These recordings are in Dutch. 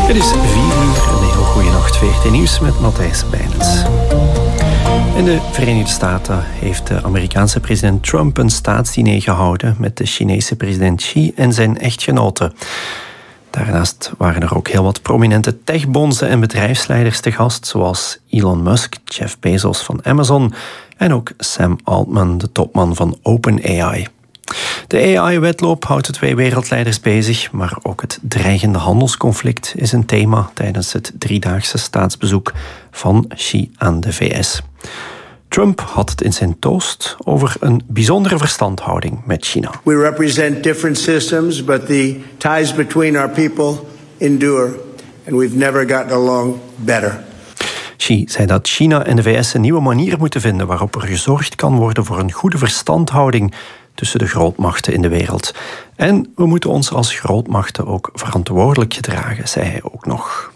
Het is 4 uur en een heel goede nacht. VRT Nieuws met Matthijs Bijnens. In de Verenigde Staten heeft de Amerikaanse president Trump een staatsdiner gehouden met de Chinese president Xi en zijn echtgenote. Daarnaast waren er ook heel wat prominente techbonzen en bedrijfsleiders te gast, zoals Elon Musk, Jeff Bezos van Amazon en ook Sam Altman, de topman van OpenAI. De AI-wedloop houdt de twee wereldleiders bezig, maar ook het dreigende handelsconflict is een thema tijdens het 3-daagse staatsbezoek van Xi aan de VS. Trump had het in zijn toast over een bijzondere verstandhouding met China. We represent different systems, but the ties between our people endure, and we've never gotten along better. Xi zei dat China en de VS een nieuwe manier moeten vinden waarop er gezorgd kan worden voor een goede verstandhouding tussen de grootmachten in de wereld. En we moeten ons als grootmachten ook verantwoordelijk gedragen, zei hij ook nog.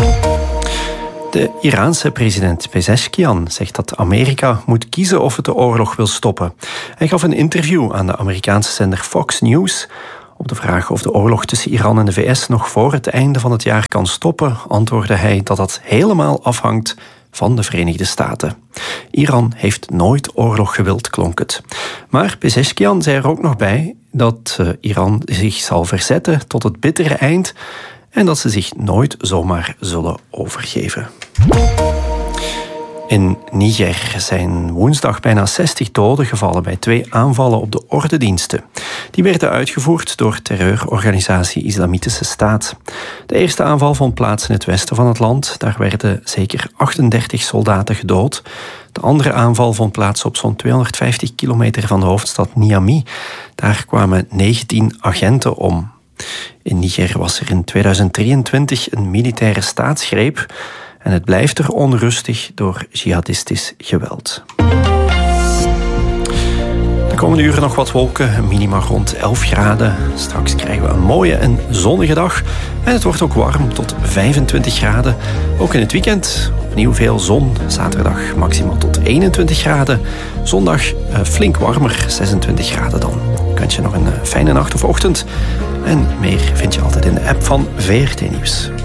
De Iraanse president Pezeshkian zegt dat Amerika moet kiezen of het de oorlog wil stoppen. Hij gaf een interview aan de Amerikaanse zender Fox News. Op de vraag of de oorlog tussen Iran en de VS nog voor het einde van het jaar kan stoppen, antwoordde hij dat dat helemaal afhangt van de Verenigde Staten. Iran heeft nooit oorlog gewild, klonk het. Maar Pezeshkian zei er ook nog bij dat Iran zich zal verzetten tot het bittere eind en dat ze zich nooit zomaar zullen overgeven. In Niger zijn woensdag bijna 60 doden gevallen bij 2 aanvallen op de ordediensten. Die werden uitgevoerd door terreurorganisatie Islamitische Staat. De eerste aanval vond plaats in het westen van het land. Daar werden zeker 38 soldaten gedood. De andere aanval vond plaats op zo'n 250 kilometer van de hoofdstad Niamey. Daar kwamen 19 agenten om. In Niger was er in 2023 een militaire staatsgreep en het blijft er onrustig door jihadistisch geweld. De komende uren nog wat wolken, een minima rond 11 graden. Straks krijgen we een mooie en zonnige dag. En het wordt ook warm tot 25 graden. Ook in het weekend opnieuw veel zon. Zaterdag maximaal tot 21 graden. Zondag flink warmer, 26 graden dan. Ik wens je nog een fijne nacht of ochtend. En meer vind je altijd in de app van VRT Nieuws.